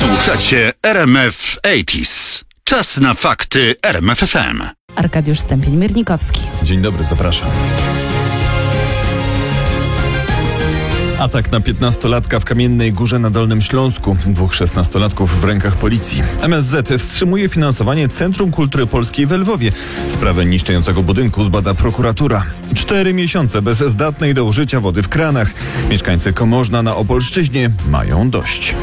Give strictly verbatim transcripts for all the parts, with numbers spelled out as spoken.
Słuchacie R M F osiemdziesiąt. Czas na fakty R M F F M. Arkadiusz Stępień-Miernikowski. Dzień dobry, zapraszam. Atak na piętnastolatka w Kamiennej Górze na Dolnym Śląsku. Dwóch szesnastolatków w rękach policji. M S Z wstrzymuje finansowanie Centrum Kultury Polskiej w Lwowie. Sprawę niszczącego budynku zbada prokuratura. Cztery miesiące bez zdatnej do użycia wody w kranach. Mieszkańcy Komorzna na Opolszczyźnie mają dość.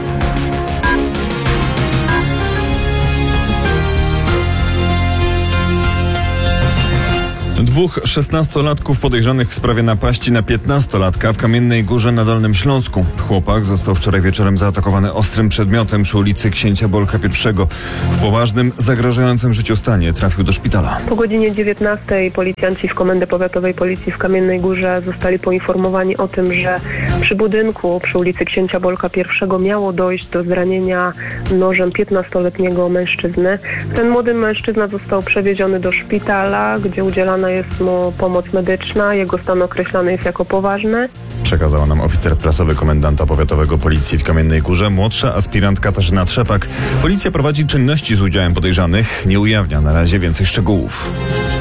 Dwóch szesnastolatków podejrzanych w sprawie napaści na piętnastolatka w Kamiennej Górze na Dolnym Śląsku. Chłopak został wczoraj wieczorem zaatakowany ostrym przedmiotem przy ulicy Księcia Bolka pierwszego. W poważnym, zagrażającym życiu stanie trafił do szpitala. Po godzinie dziewiętnastej policjanci z Komendy Powiatowej Policji w Kamiennej Górze zostali poinformowani o tym, że przy budynku przy ulicy Księcia Bolka pierwszego miało dojść do zranienia nożem piętnastoletniego mężczyzny. Ten młody mężczyzna został przewieziony do szpitala, gdzie udzielana jest mu pomoc medyczna. Jego stan określany jest jako poważny. Przekazała nam oficer prasowy komendanta powiatowego Policji w Kamiennej Górze, młodsza aspirant Katarzyna Trzepak. Policja prowadzi czynności z udziałem podejrzanych. Nie ujawnia na razie więcej szczegółów.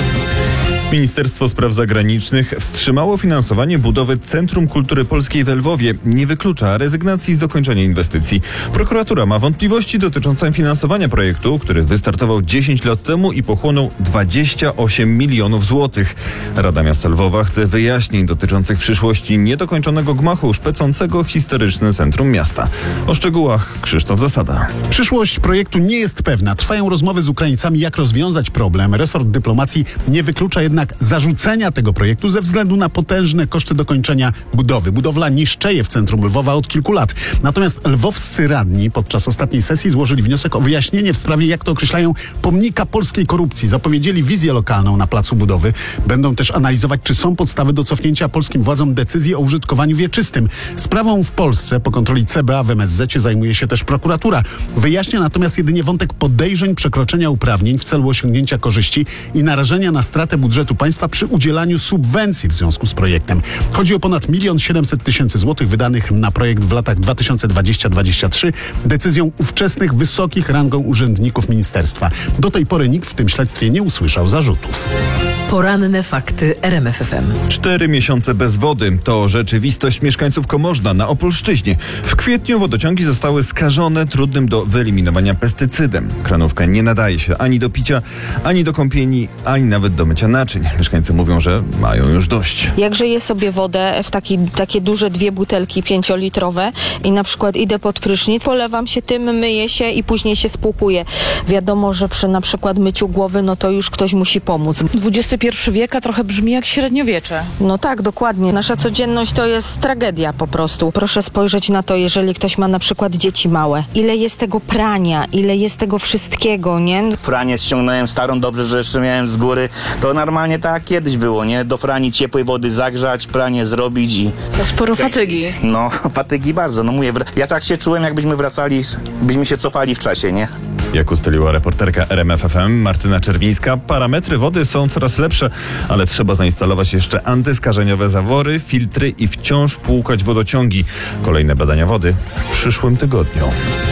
Ministerstwo Spraw Zagranicznych wstrzymało finansowanie budowy Centrum Kultury Polskiej w Lwowie. Nie wyklucza rezygnacji z dokończenia inwestycji. Prokuratura ma wątpliwości dotyczące finansowania projektu, który wystartował dziesięć lat temu i pochłonął dwadzieścia osiem milionów złotych. Rada Miasta Lwowa chce wyjaśnień dotyczących przyszłości niedokończonego gmachu szpecącego historyczne centrum miasta. O szczegółach Krzysztof Zasada. Przyszłość projektu nie jest pewna. Trwają rozmowy z Ukraińcami, jak rozwiązać problem. Resort dyplomacji nie wyklucza jednak zarzucenia tego projektu ze względu na potężne koszty dokończenia budowy. Budowla niszczeje w centrum Lwowa od kilku lat. Natomiast lwowscy radni podczas ostatniej sesji złożyli wniosek o wyjaśnienie w sprawie, jak to określają, pomnika polskiej korupcji. Zapowiedzieli wizję lokalną na placu budowy. Będą też analizować, czy są podstawy do cofnięcia polskim władzom decyzji o użytkowaniu wieczystym. Sprawą w Polsce po kontroli C B A w M S Z zajmuje się też prokuratura. Wyjaśnia natomiast jedynie wątek podejrzeń przekroczenia uprawnień w celu osiągnięcia korzyści i narażenia na stratę budżetu państwa przy udzielaniu subwencji w związku z projektem. Chodzi o ponad milion siedemset tysięcy złotych wydanych na projekt w latach dwa tysiące dwudziestym do dwa tysiące trzeciego decyzją ówczesnych wysokich rangą urzędników ministerstwa. Do tej pory nikt w tym śledztwie nie usłyszał zarzutów. Poranne fakty R M F F M. Cztery miesiące bez wody to rzeczywistość mieszkańców Komorzna na Opolszczyźnie. W kwietniu wodociągi zostały skażone trudnym do wyeliminowania pestycydem. Kranówka nie nadaje się ani do picia, ani do kąpieli, ani nawet do mycia naczyń. Mieszkańcy mówią, że mają już dość. Jak żyję sobie wodę w taki, takie duże dwie butelki pięciolitrowe i na przykład idę pod prysznic, polewam się tym, myję się i później się spłukuję. Wiadomo, że przy na przykład myciu głowy, no to już ktoś musi pomóc. dwudziesty pierwszy wiek, a trochę brzmi jak średniowiecze. No tak, dokładnie. Nasza codzienność to jest tragedia po prostu. Proszę spojrzeć na to, jeżeli ktoś ma na przykład dzieci małe. Ile jest tego prania, ile jest tego wszystkiego, nie? Franię ściągnąłem starą, dobrze, że jeszcze miałem z góry. To normalnie tak kiedyś było, nie? Do frani ciepłej wody zagrzać, pranie zrobić i... To sporo fatygi. No, fatygi bardzo. No mówię, ja tak się czułem, jakbyśmy wracali, byśmy się cofali w czasie, nie? Jak ustaliła reporterka R M F F M Martyna Czerwińska, parametry wody są coraz lepsze, ale trzeba zainstalować jeszcze antyskażeniowe zawory, filtry i wciąż płukać wodociągi. Kolejne badania wody w przyszłym tygodniu.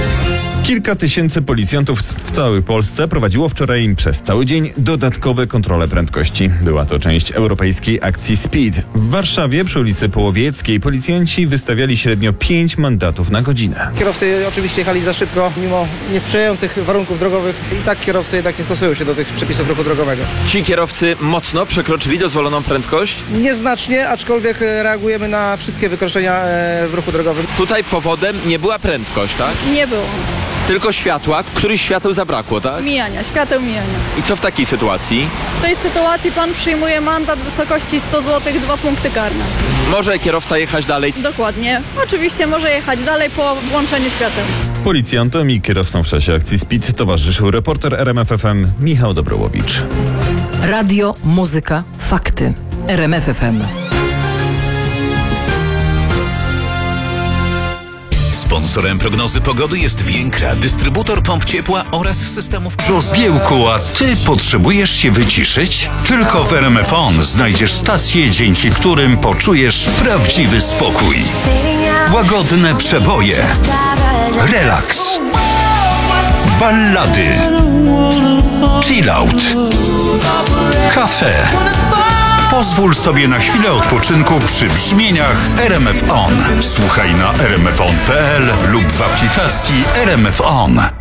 Kilka tysięcy policjantów w całej Polsce prowadziło wczoraj przez cały dzień dodatkowe kontrole prędkości. Była to część europejskiej akcji Speed. W Warszawie przy ulicy Połowieckiej policjanci wystawiali średnio pięć mandatów na godzinę. Kierowcy oczywiście jechali za szybko, mimo niesprzyjających warunków drogowych. I tak kierowcy jednak nie stosują się do tych przepisów ruchu drogowego. Ci kierowcy mocno przekroczyli dozwoloną prędkość? Nieznacznie, aczkolwiek reagujemy na wszystkie wykroczenia w ruchu drogowym. Tutaj powodem nie była prędkość, tak? Nie było. Tylko światła, których świateł zabrakło, tak? Mijania, świateł mijania. I co w takiej sytuacji? W tej sytuacji pan przyjmuje mandat w wysokości sto złotych, dwa punkty karne. Może kierowca jechać dalej? Dokładnie. Oczywiście może jechać dalej po włączeniu świateł. Policjantom i kierowcom w czasie akcji Speed towarzyszył reporter R M F F M Michał Dobrołowicz. Radio, muzyka, fakty. R M F F M. Sponsorem prognozy pogody jest Więkra, dystrybutor pomp ciepła oraz systemów... Żozgiełku, a ty potrzebujesz się wyciszyć? Tylko w R M F On znajdziesz stacje, dzięki którym poczujesz prawdziwy spokój. Łagodne przeboje. Relaks. ballady, chillout, kafe. Pozwól sobie na chwilę odpoczynku przy brzmieniach R M F On. Słuchaj na r m f on kropka p l lub w aplikacji R M F On.